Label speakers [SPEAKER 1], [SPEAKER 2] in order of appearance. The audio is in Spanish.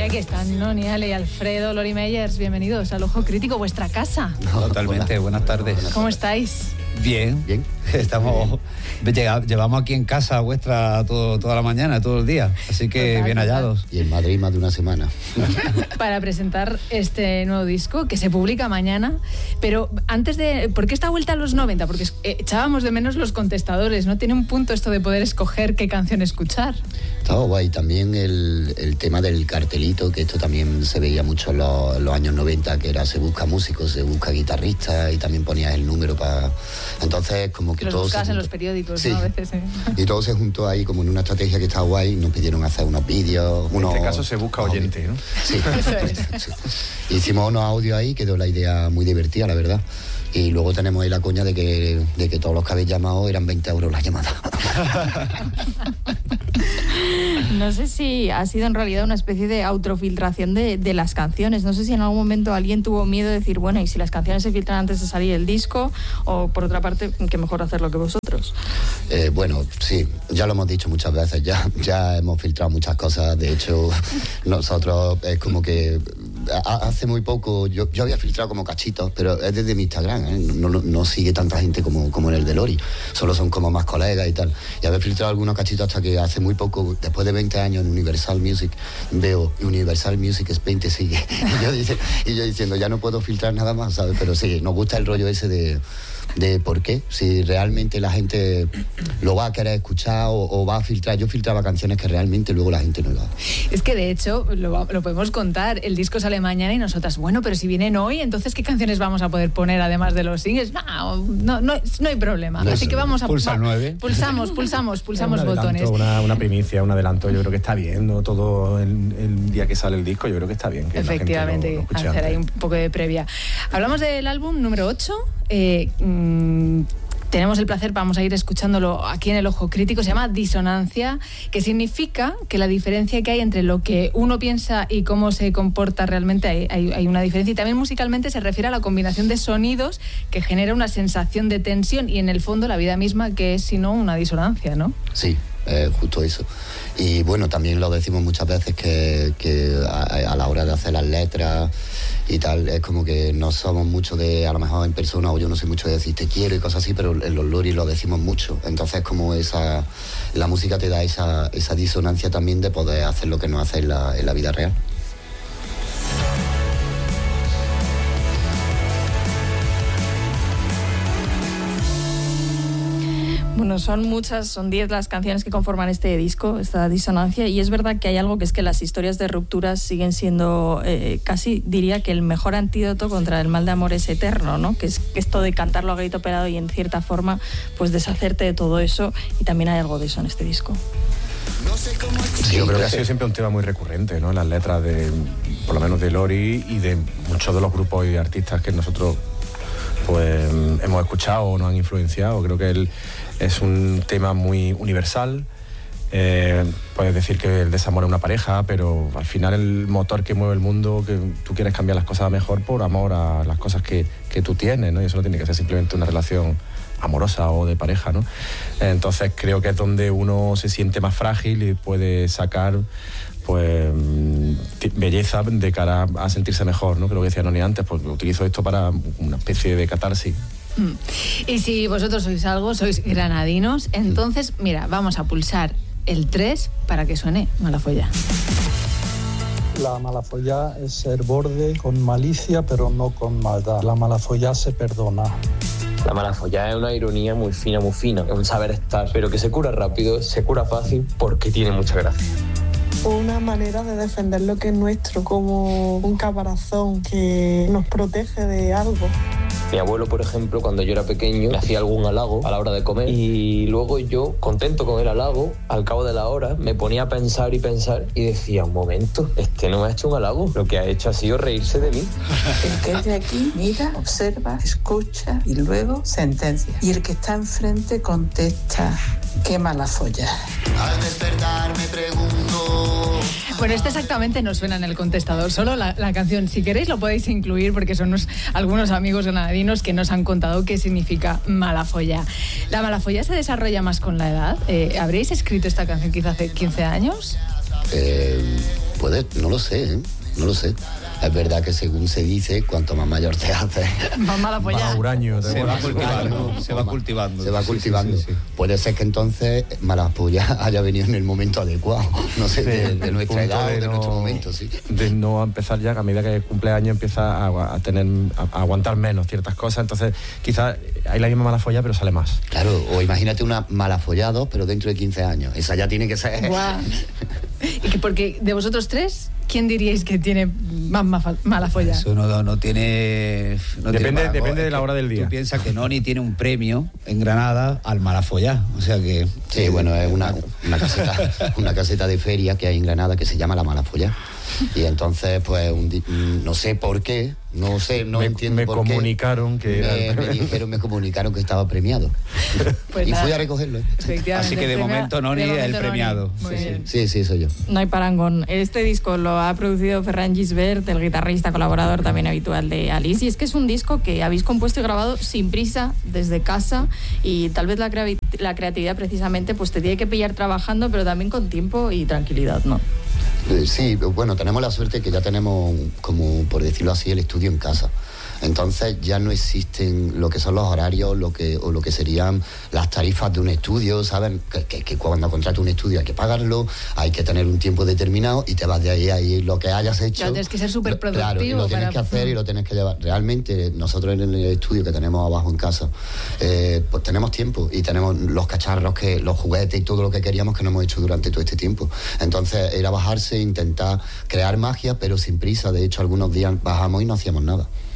[SPEAKER 1] aquí están Noni, Ale y Alfredo, Lori Meyers. Bienvenidos al Ojo Crítico, vuestra casa.
[SPEAKER 2] Totalmente, buenas tardes.
[SPEAKER 1] ¿Cómo estáis?
[SPEAKER 2] Bien, bien. Llevamos aquí en casa vuestra toda la mañana, todo el día. Así que bien hallados.
[SPEAKER 3] Y en Madrid más de una semana.
[SPEAKER 1] Para presentar este nuevo disco que se publica mañana. Pero antes de... ¿Por qué esta vuelta a los 90? Porque echábamos de menos los contestadores. ¿No tiene un punto esto de poder escoger qué canción escuchar?
[SPEAKER 3] Estaba guay. También el tema del cartelito, que esto también se veía mucho en los años 90, que era se busca músicos, se busca guitarristas, y también ponías el número para... Entonces, como que
[SPEAKER 1] los
[SPEAKER 3] todo
[SPEAKER 1] buscas en los periódicos,
[SPEAKER 3] sí,
[SPEAKER 1] ¿no? A veces, ¿eh?
[SPEAKER 3] Y todo se juntó ahí como en una estrategia que estaba guay. Nos pidieron hacer unos vídeos.
[SPEAKER 4] En este caso se busca oyente, ¿no?
[SPEAKER 3] Sí. Sí. Hicimos unos audios ahí, quedó la idea muy divertida, la verdad. Y luego tenemos ahí la coña de que todos los que habéis llamado eran 20 euros la llamada.
[SPEAKER 5] No sé si ha sido en realidad una especie de autofiltración de las canciones. No sé si en algún momento alguien tuvo miedo de decir, bueno, ¿y si las canciones se filtran antes de salir el disco? O por otra parte, que mejor hacerlo que vosotros.
[SPEAKER 3] Bueno, sí, ya lo hemos dicho muchas veces, ya hemos filtrado muchas cosas. De hecho, nosotros es como que hace muy poco yo había filtrado como cachitos, pero es desde mi Instagram, ¿eh? No sigue tanta gente como en el de Lori, solo son como más colegas y tal. Y había filtrado algunos cachitos hasta que hace muy poco, después de 20 años en Universal Music, veo Universal Music Spain te sigue. Y yo diciendo, ya no puedo filtrar nada más, ¿sabes? Pero sí, nos gusta el rollo ese de por qué, si realmente la gente lo va a querer escuchar o va a filtrar. Yo filtraba canciones que realmente luego la gente no iba. Es
[SPEAKER 1] que de hecho lo podemos contar, el disco sale mañana y nosotras, bueno, pero si vienen hoy, entonces ¿qué canciones vamos a poder poner además de los singles? No hay problema, así que vamos a
[SPEAKER 2] pulsar 9.
[SPEAKER 1] Pulsamos botones.
[SPEAKER 4] Una primicia, un adelanto, yo creo que está bien, ¿no? Todo el día que sale el disco, yo creo que está bien que
[SPEAKER 1] efectivamente,
[SPEAKER 4] la gente lo escuche
[SPEAKER 1] hacer
[SPEAKER 4] antes.
[SPEAKER 1] ahí un poco de previa. Hablamos del álbum número 8. Tenemos el placer, vamos a ir escuchándolo aquí en el Ojo Crítico. Se llama Disonancia, que significa que la diferencia que hay entre lo que uno piensa y cómo se comporta realmente, hay una diferencia. Y también musicalmente se refiere a la combinación de sonidos que genera una sensación de tensión y en el fondo la vida misma, que es sino una disonancia, ¿no?
[SPEAKER 3] Sí, justo eso. Y bueno, también lo decimos muchas veces que a la hora de hacer las letras y tal, es como que no somos mucho de, a lo mejor en persona, o yo no soy mucho de decir te quiero y cosas así, pero en los Lori lo decimos mucho. Entonces como la música te da esa disonancia también de poder hacer lo que no hace en la vida real.
[SPEAKER 5] Bueno, son 10 las canciones que conforman este disco, esta disonancia, y es verdad que hay algo que es que las historias de rupturas siguen siendo casi, diría que el mejor antídoto contra el mal de amor es eterno, ¿no? Que es esto de cantarlo a grito pelado y en cierta forma pues deshacerte de todo eso, y también hay algo de eso en este disco.
[SPEAKER 4] Sí, yo creo que ha sido siempre un tema muy recurrente, ¿no? En las letras por lo menos de Lori y de muchos de los grupos y artistas que nosotros pues hemos escuchado o nos han influenciado. Creo que es un tema muy universal. Puedes decir que el desamor es una pareja, pero al final el motor que mueve el mundo, que tú quieres cambiar las cosas a mejor por amor a las cosas que tú tienes, ¿no? Y eso no tiene que ser simplemente una relación amorosa o de pareja, ¿no? Entonces creo que es donde uno se siente más frágil y puede sacar pues belleza de cara a sentirse mejor, ¿no? Que lo que decía Noni antes, pues utilizo esto para una especie de catarsis.
[SPEAKER 1] Y si vosotros sois algo, sois granadinos, entonces, mira, vamos a pulsar el 3 para que suene Malafolla.
[SPEAKER 6] La malafollá es ser borde con malicia, pero no con maldad. La malafollá se perdona.
[SPEAKER 7] La malafollá es una ironía muy fina, es un saber estar, pero que se cura rápido, se cura fácil porque tiene mucha gracia.
[SPEAKER 8] Una manera de defender lo que es nuestro, como un caparazón que nos protege de algo.
[SPEAKER 7] Mi abuelo, por ejemplo, cuando yo era pequeño, me hacía algún halago a la hora de comer y luego yo, contento con el halago, al cabo de la hora, me ponía a pensar y decía, un momento, no me ha hecho un halago, lo que ha hecho ha sido reírse de mí.
[SPEAKER 9] El que es de aquí mira, observa, escucha y luego sentencia. Y el que está enfrente contesta, qué mala folla.
[SPEAKER 3] Al despertar me pregunto...
[SPEAKER 1] Bueno, exactamente no suena en el contestador, solo la canción. Si queréis lo podéis incluir porque son algunos amigos granadinos que nos han contado qué significa malafolla. ¿La malafolla se desarrolla más con la edad? ¿Habréis escrito esta canción quizá hace 15 años?
[SPEAKER 3] no lo sé, No lo sé. Es verdad que según se dice, cuanto más mayor te haces,
[SPEAKER 1] más mala follada.
[SPEAKER 4] Más huraño.
[SPEAKER 2] Se va cultivando.
[SPEAKER 3] Sí. Puede ser que entonces Malafolla haya venido en el momento adecuado, no sé, de nuestra edad o de nuestro momento, sí.
[SPEAKER 4] De no empezar ya, que a medida que cumple años empieza a aguantar menos ciertas cosas, entonces quizás hay la misma Malafolla, pero sale más.
[SPEAKER 3] Claro, o imagínate una Malafollado, pero dentro de 15 años. Esa ya tiene que ser...
[SPEAKER 1] Guau. Y que porque de vosotros tres, ¿quién diríais que tiene más mala folla?
[SPEAKER 2] Eso no tiene...
[SPEAKER 4] Depende de la hora del día.
[SPEAKER 2] Tú piensas que Noni tiene un premio en Granada al Malafollá, o sea que...
[SPEAKER 3] Sí, bueno, es una caseta de feria que hay en Granada que se llama La Malafollá. Y entonces, pues, no sé por qué, no entiendo por qué.
[SPEAKER 4] Me comunicaron que
[SPEAKER 3] me comunicaron que estaba premiado.
[SPEAKER 1] Pues
[SPEAKER 3] y
[SPEAKER 1] nada,
[SPEAKER 3] fui a recogerlo.
[SPEAKER 2] Así que de momento Noni es el premiado.
[SPEAKER 3] Sí, soy yo.
[SPEAKER 5] No hay parangón. Este disco lo ha producido Ferran Gisbert, el guitarrista colaborador también habitual de Alice. Y es que es un disco que habéis compuesto y grabado sin prisa, desde casa. Y tal vez la creatividad precisamente pues te tiene que pillar trabajando, pero también con tiempo y tranquilidad, ¿no?
[SPEAKER 3] Sí, bueno, tenemos la suerte que ya tenemos, como por decirlo así, el estudio en casa. Entonces ya no existen lo que son los horarios, lo que serían las tarifas de un estudio, ¿saben? Que cuando contratas un estudio hay que pagarlo, hay que tener un tiempo determinado y te vas de ahí lo que hayas hecho.
[SPEAKER 1] Claro, tienes que ser súper productivo.
[SPEAKER 3] Claro, y lo tienes que hacer y lo tienes que llevar. Realmente nosotros en el estudio que tenemos abajo en casa, pues tenemos tiempo y tenemos los cacharros, los juguetes y todo lo que queríamos que no hemos hecho durante todo este tiempo. Entonces era bajarse, intentar crear magia, pero sin prisa. De hecho, algunos días bajamos y no hacíamos nada.